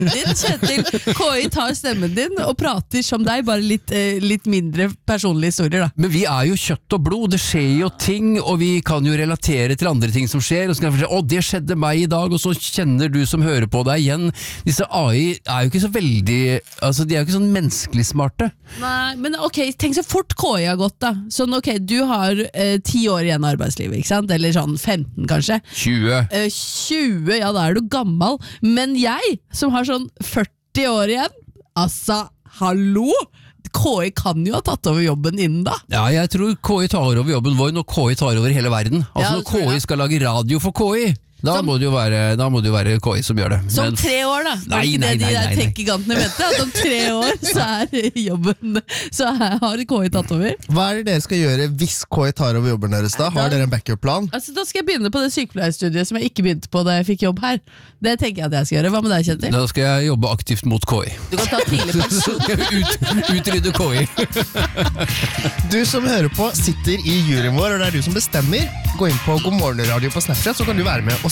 din, Kjetil. KI tar stemmen din og prater som deg, bare litt mindre personlige historier da. Men vi jo kjøtt og blod, det skjer jo ting, og vi kan jo relatere til andre ting som skjer, og så kan jeg fortelle, det skjedde meg i dag, og så kjenner du som hører på deg igjen. Disse AI jo ikke så veldig, altså de jo ikke sånn menneskelig smarte. Nei, men ok, tenk så fort KI har gått da. Sånn ok, du har 10 år igjen av arbeidslivet, ikke sant? Eller sånn 15 kanskje. 20. 20, ja da du gammel. Men jeg, som har sånn 40 år igjen, altså, hallo? KI kan jo ha tatt over jobben innen da. Ja, jeg tror KI tar over jobben vår når KI tar over hele verden. Altså når KI skal lage radio for KI, da må det jo være KI som gjør det. Som 3 år da. Nei. De der tech-gigantene mente, at om 3 år så jobben, så har KI tatt over. Hva det dere skal gjøre hvis KI tar over jobben deres da? Har dere en backup-plan? Altså, da skal jeg begynne på det sykepleierstudiet som jeg ikke begynte på da jeg fikk jobb her. Det tenker jeg at jeg skal gjøre. Hva med deg, Kjetil? Da skal jeg jobbe aktivt mot KI. Du kan ta tidlig pensjon. Utrydde KI. Du som hører på sitter i juryen vår, og det du som bestemmer. Gå inn på God morgen radio på Snapchat, så kan du være med og